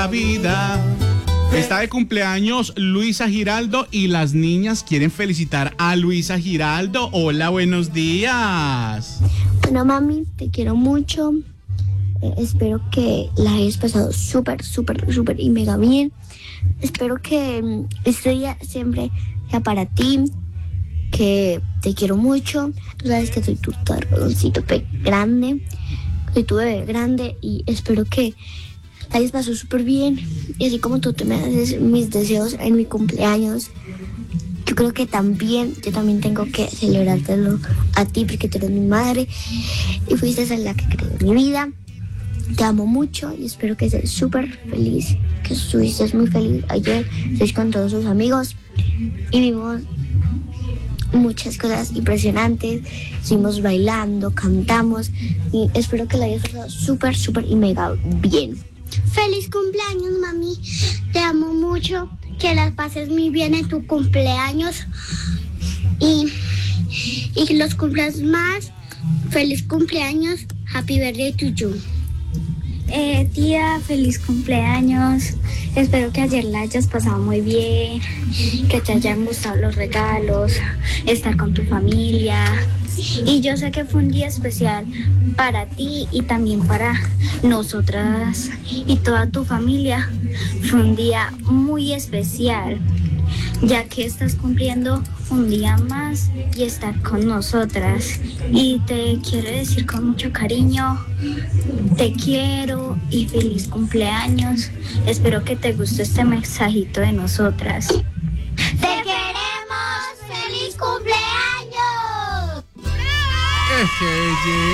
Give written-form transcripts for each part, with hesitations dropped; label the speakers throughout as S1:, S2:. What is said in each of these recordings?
S1: la vida. Está de cumpleaños Luisa Giraldo y las niñas quieren felicitar a Luisa Giraldo. Hola, buenos días.
S2: Bueno, mami, te quiero mucho. Espero que la hayas pasado súper y mega bien. Espero que este día siempre sea para ti, que te quiero mucho. Tú sabes que soy tu tarroncito grande, soy tu bebé grande y espero que la hayas pasado súper bien. Y así como tú te me haces mis deseos en mi cumpleaños, yo creo que yo también tengo que celebrártelo a ti porque tú eres mi madre y fuiste la que creó mi vida. Te amo mucho y espero que estés súper feliz, que estuviste muy feliz ayer, estés con todos sus amigos y vimos muchas cosas impresionantes, estuvimos bailando, cantamos y espero que la hayas pasado súper y mega bien.
S3: Feliz cumpleaños, mami, te amo mucho, que las pases muy bien en tu cumpleaños y los cumplas más. Feliz cumpleaños, happy birthday to you.
S4: Tía, feliz cumpleaños. Espero que ayer la hayas pasado muy bien, que te hayan gustado los regalos, estar con tu familia. Y yo sé que fue un día especial para ti y también para nosotras y toda tu familia. Fue un día muy especial, ya que estás cumpliendo un día más y estar con nosotras. Y te quiero decir con mucho cariño, te quiero y feliz cumpleaños. Espero que te guste este mensajito de nosotras.
S3: ¡Te queremos! ¡Feliz cumpleaños!
S1: ¡Qué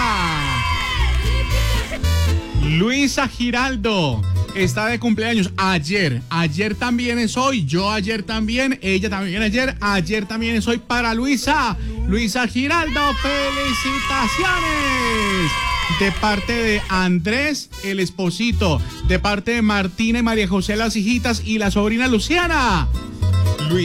S1: belleza! Luisa Giraldo está de cumpleaños ayer también es hoy, yo ayer también, ella también ayer también es hoy para Luisa Giraldo, felicitaciones de parte de Andrés, el esposito, de parte de Martina y María José, las hijitas, y la sobrina Luciana.